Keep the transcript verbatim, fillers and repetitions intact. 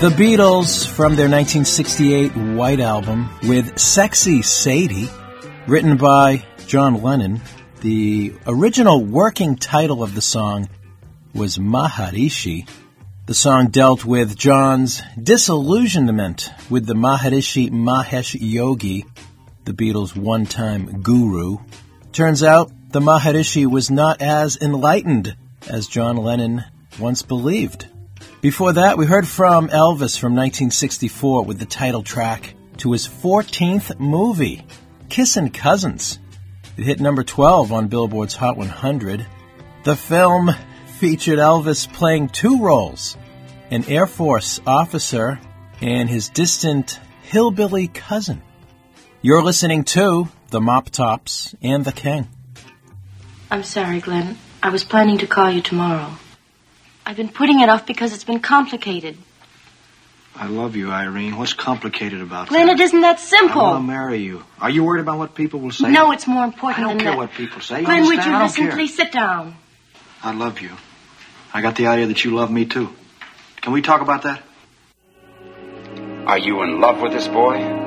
The Beatles from their nineteen sixty-eight White Album with Sexy Sadie, written by John Lennon. The original working title of the song was Maharishi. The song dealt with John's disillusionment with the Maharishi Mahesh Yogi, the Beatles' one-time guru. Turns out the Maharishi was not as enlightened as John Lennon once believed. Before that, we heard from Elvis from nineteen sixty-four with the title track to his fourteenth movie, Kissin' Cousins. It hit number twelve on Billboard's Hot one hundred. The film featured Elvis playing two roles, an Air Force officer and his distant hillbilly cousin. You're listening to The Mop Tops and The King. I'm sorry, Glenn. I was planning to call you tomorrow. I've been putting it off because it's been complicated. I love you, Irene. What's complicated about Glenn, that? Glenn, it isn't that simple. I want to marry you. Are you worried about what people will say? No, it's more important than that. I don't care what people say. Glenn, you would you I listen? Care. Please sit down. I love you. I got the idea that you love me, too. Can we talk about that? Are you in love with this boy?